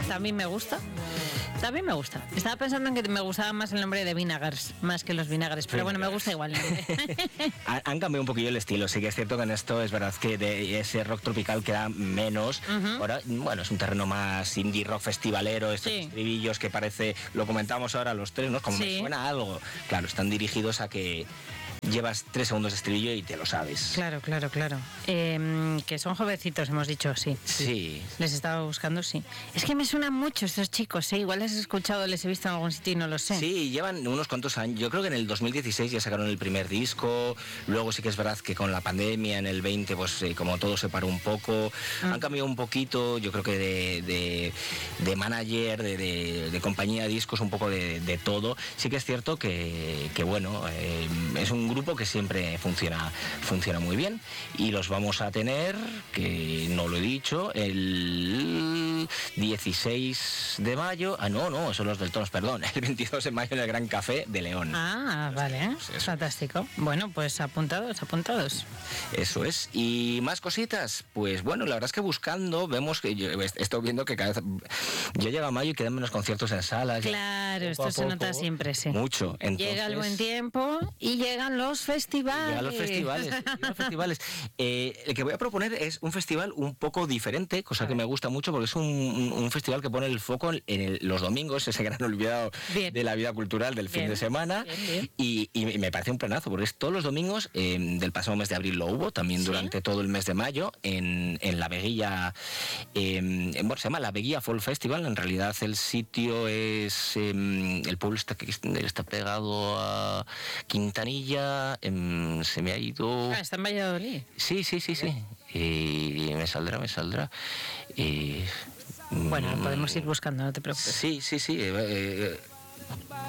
También me gusta. También me gusta. Estaba pensando en que me gustaba más el nombre de Vinagres, más que los vinagres, pero bueno, me gusta igual. Han cambiado un poquillo el estilo. Sí que es cierto que en esto es verdad que de ese rock tropical queda menos. Ahora, bueno, es un terreno más indie rock festivalero, estos estribillos que parece, lo comentamos ahora los tres, ¿no? Como me suena algo. Claro, están dirigidos a que llevas 3 segundos de estribillo y te lo sabes. Claro. Que son jovencitos, hemos dicho, sí. Les estaba buscando, sí. Es que me suenan mucho estos chicos, ¿eh? Igual les he escuchado, les he visto en algún sitio y no lo sé. Sí, llevan unos cuantos años. Yo creo que en el 2016 ya sacaron el primer disco. Luego sí que es verdad que con la pandemia en el 20, pues como todo se paró un poco. Han cambiado un poquito, yo creo que de manager, de compañía de discos, un poco de todo. Sí que es cierto que bueno, es un grupo que siempre funciona muy bien, y los vamos a tener, que no lo he dicho, el 16 de mayo, no, son los del Tonos, perdón, el 22 de mayo en el Gran Café de León. Vale, fantástico. Bueno, pues apuntados. Eso es. Y más cositas, pues bueno, la verdad es que buscando, vemos que yo estoy viendo que cada vez ya llega mayo y quedan menos conciertos en salas. Claro, esto se nota siempre, sí. Mucho. Entonces, llega el buen tiempo y llegan los festivales. El que voy a proponer es un festival un poco diferente, cosa que me gusta mucho, porque es un festival que pone el foco en los domingos, ese gran olvidado de la vida cultural del fin de semana. Bien. Y me parece un planazo, porque es todos los domingos. Del pasado mes de abril lo hubo, también durante todo el mes de mayo, en la Veguilla. Se llama la Veguilla Folk Festival. En realidad el sitio es el pueblo está pegado a Quintanilla. Se me ha ido. Está en Valladolid. Sí. Y me saldrá. Bueno, podemos ir buscando, no te preocupes. Sí.